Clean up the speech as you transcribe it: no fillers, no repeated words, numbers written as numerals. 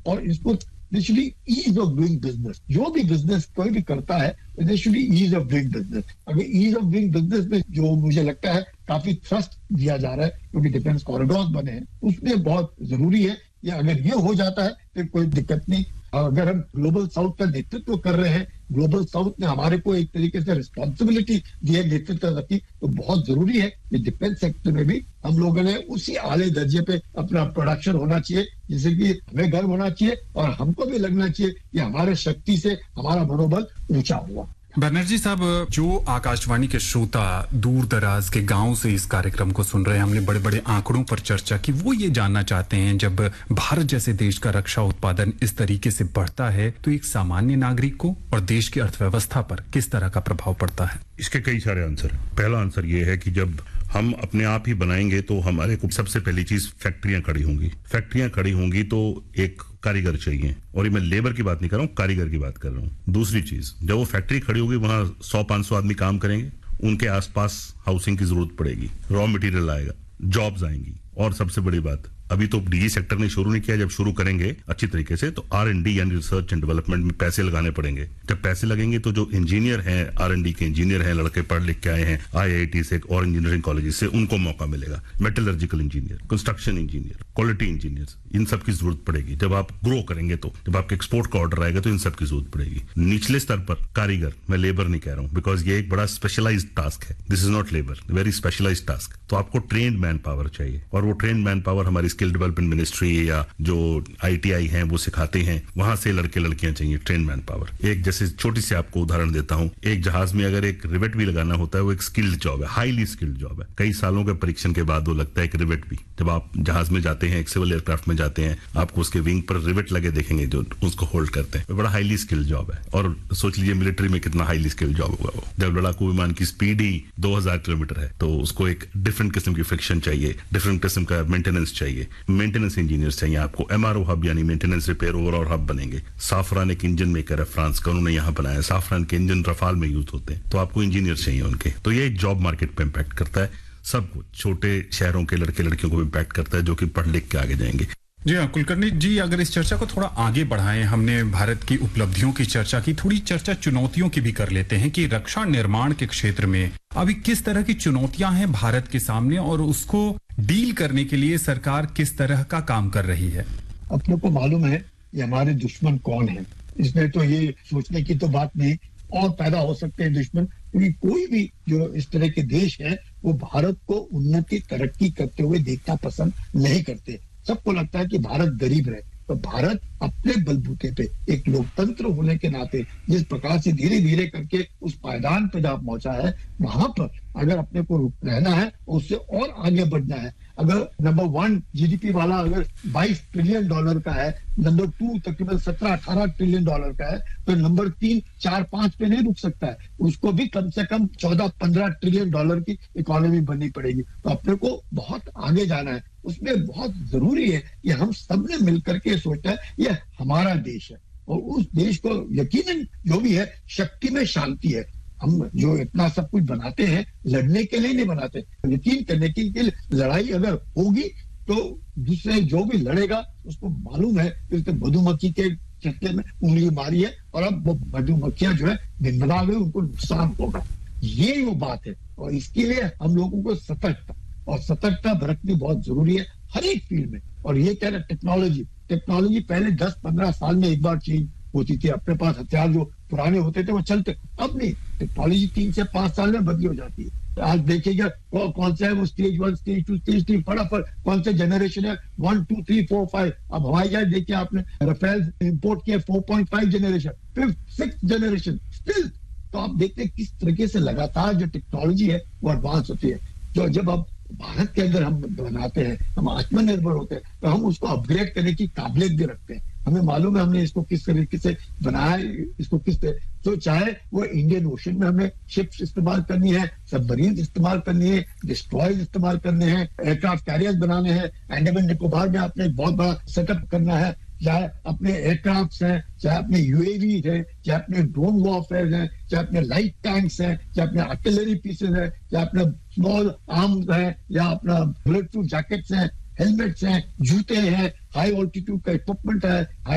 और इसको they should be ease of doing business. जो भी बिजनेस कोई भी करता है they should be ease of doing business. अगर ईज ऑफ डूइंग बिजनेस में जो मुझे लगता है काफी थ्रस्ट दिया जा रहा है क्योंकि डिफेंस कॉरिडोर बने हैं, उसमें बहुत जरूरी है. या अगर ये हो जाता है तो कोई दिक्कत नहीं. अगर हम ग्लोबल साउथ का नेतृत्व कर रहे हैं, ग्लोबल साउथ ने हमारे को एक तरीके से रिस्पॉन्सिबिलिटी दी है नेतृत्व की, तो बहुत जरूरी है कि डिफेंस सेक्टर में भी हम लोगों ने उसी आले दर्जे पे अपना प्रोडक्शन होना चाहिए, जिससे कि हमें गर्व होना चाहिए और हमको भी लगना चाहिए कि हमारे शक्ति से हमारा मनोबल ऊंचा हुआ. बनर्जी साहब, जो आकाशवाणी के श्रोता दूर दराज के गांव से इस कार्यक्रम को सुन रहे हैं, हमने बड़े बड़े आंकड़ों पर चर्चा की, वो ये जानना चाहते हैं जब भारत जैसे देश का रक्षा उत्पादन इस तरीके से बढ़ता है तो एक सामान्य नागरिक को और देश की अर्थव्यवस्था पर किस तरह का प्रभाव पड़ता है? इसके कई सारे आंसर. पहला आंसर ये है कि जब हम अपने आप ही बनाएंगे तो हमारे को सबसे पहली चीज फैक्ट्रियां खड़ी होंगी. फैक्ट्रियां खड़ी होंगी तो एक कारीगर चाहिए, और ये मैं लेबर की बात नहीं कर रहा हूँ, कारीगर की बात कर रहा हूँ. दूसरी चीज, जब वो फैक्ट्री खड़ी होगी वहां 100-500 आदमी काम करेंगे, उनके आसपास हाउसिंग की जरूरत पड़ेगी, रॉ मटेरियल आएगा, जॉब्स आएंगी. और सबसे बड़ी बात, अभी तो डीजी सेक्टर ने शुरू नहीं किया, जब शुरू करेंगे अच्छी तरीके से तो R&D यानी रिसर्च एंड डेवलपमेंट में पैसे लगाने पड़ेंगे. जब पैसे लगेंगे तो जो इंजीनियर हैं, R&D के इंजीनियर हैं, लड़के पढ़ लिख के आए हैं IIT से और इंजीनियरिंग कॉलेज से, उनको मौका मिलेगा. Metallurgical engineer, construction engineer, quality engineer, इन सब की जरूरत पड़ेगी. जब आप ग्रो करेंगे तो जब आपके एक्सपोर्ट का ऑर्डर आएगा तो इन सब की जरूरत पड़ेगी. निचले स्तर पर कारीगर, मैं लेबर नहीं कह रहा हूँ, बिकॉज ये एक बड़ा स्पेशलाइज्ड टास्क है. This is not labour, very specialised task. तो आपको ट्रेन्ड मैन पावर चाहिए, और वो ट्रेन्ड मैन पावर हमारी स्किल डेवलपमेंट मिनिस्ट्री या जो ITI हैं वो सिखाते हैं, वहां से लड़के लड़कियां चाहिए, ट्रेन मैन पावर. एक जैसे छोटी सी आपको उदाहरण देता हूं, एक जहाज में अगर एक रिवेट भी लगाना होता है, वो एक स्किल्ड जॉब है, हाईली स्किल्ड जॉब है. कई सालों के परीक्षण के बाद वो लगता है एक रिवेट भी. जब आप जहाज में जाते हैं, एक सिविल एयरक्राफ्ट में जाते हैं, आपको उसके विंग पर रिवेट लगे देखेंगे जो उसको होल्ड करते हैं. बड़ा हाईली स्किल्ड जॉब है. और सोच लीजिए मिलिट्री में कितना हाईली स्किल्ड जॉब होगा वो. जब लड़ाकू विमान की स्पीड ही 2000 किलोमीटर है तो उसको एक डिफरेंट किस्म की फ्रिक्शन चाहिए, डिफरेंट किस्म का मेंटेनेंस चाहिए, मेंटेनेंस इंजीनियर्स चाहिए आपको. MRO हब यानी मेंटेनेंस रिपेयर ओवरऑल हब बनेंगे. साफरान एक इंजन मेकर है फ्रांस का, उन्होंने यहाँ बनाया. साफरान के इंजन रफाल में यूज होते हैं, तो आपको इंजीनियर चाहिए उनके. तो ये जॉब मार्केट पे इम्पैक्ट करता है सबको, छोटे शहरों के लड़के लड़कियों को भी इम्पैक्ट करता है जो कि पढ़ लिख के आगे जाएंगे. जी हाँ कुलकर्णी जी, अगर इस चर्चा को थोड़ा आगे बढ़ाएं, हमने भारत की उपलब्धियों की चर्चा की, थोड़ी चर्चा चुनौतियों की भी कर लेते हैं कि रक्षा निर्माण के क्षेत्र में अभी किस तरह की चुनौतियां हैं भारत के सामने और उसको डील करने के लिए सरकार किस तरह का काम कर रही है? अपने को मालूम है कि हमारे दुश्मन कौन है. इसमें तो ये सोचने की तो बात नहीं, और पैदा हो सकते हैं दुश्मन, क्योंकि कोई भी जो इस तरह के देश है वो भारत को उन्नति तरक्की करते हुए देखना पसंद नहीं करते. सबको लगता है कि भारत गरीब रहे. तो भारत अपने बलबूते पे एक लोकतंत्र होने के नाते जिस प्रकार से धीरे धीरे करके उस पायदान पे जहाँ पहुंचा है, वहां पर अगर अपने को रहना है, उससे और आगे बढ़ना है. अगर नंबर 1 GDP वाला अगर $22 ट्रिलियन का है, नंबर 2 तकरीबन 17-18 ट्रिलियन डॉलर का है, तो नंबर 3, 4, 5 पे नहीं रुक सकता है. उसको भी कम से कम 14-15 ट्रिलियन डॉलर की इकोनॉमी बननी पड़ेगी. तो अपने को बहुत आगे जाना है. उसमें बहुत जरूरी है कि हम सबने मिलकर के सोचना है ये हमारा देश है, और उस देश को यकीनन जो भी है शक्ति में शांति है. हम जो इतना सब कुछ बनाते हैं लड़ने के लिए नहीं बनाते, यकीन करने के लिए. लड़ाई अगर होगी तो दूसरे जो भी लड़ेगा उसको मालूम है कि उसने मधुमक्खी के चक्के में उंगली मारी है और अब वो मधुमक्खियां जो है भिनभिना गई, उनको नुकसान होगा. ये वो बात है, और इसके लिए हम लोगों को सतर्कता बरतनी बहुत जरूरी है हर एक फील्ड में. और ये कह रहे टेक्नोलॉजी पहले 10-15 साल में एक बार चेंज होती थी. अपने पास हथियार जो पुराने होते थे वो चलते, अब नहीं. टेक्नोलॉजी 3 से 5 साल में बदली हो जाती है. आज देखिएगा कौन सा है वो स्टेज 1, स्टेज 2, स्टेज 3, फटाफट कौन से जनरेशन है 1, 2, 3, 4, 5. अब हवाई जहाज देखिए आपने, राफेल इंपोर्ट किया 4.5 generation, 5th, 6th generation still. तो आप देखते हैं किस तरीके से लगातार जो टेक्नोलॉजी है वो एडवांस होती है. तो जब अब भारत के अंदर हम बनाते हैं, हम आत्मनिर्भर होते हैं, तो हम उसको अपग्रेड करने की काबिलियत भी रखते हैं. हमें मालूम है हमने इसको किस तरीके से बनाया है, इसको किस तो चाहे वो इंडियन ओशन में हमें शिप्स इस्तेमाल करनी है, सबमरीन इस्तेमाल करनी है, डिस्ट्रॉयर्स इस्तेमाल करने हैं, एयरक्राफ्ट कैरियर्स बनाने हैं, अंडमान निकोबार में आपने बहुत बड़ा सेटअप करना है, चाहे अपने एयरक्राफ्ट हैं, चाहे अपने UAV है, चाहे अपने ड्रोन वॉरफेयर हैं, चाहे अपने लाइट टैंक्स हैं, चाहे अपने आर्टिलरी पीसेस हैं, चाहे अपने स्मॉल आर्म्स हैं, या अपना बुलेट प्रूफ जैकेट्स हैं, हेलमेट्स हैं, जूते हैं, हाई ऑल्टीट्यूड का इक्विपमेंट है,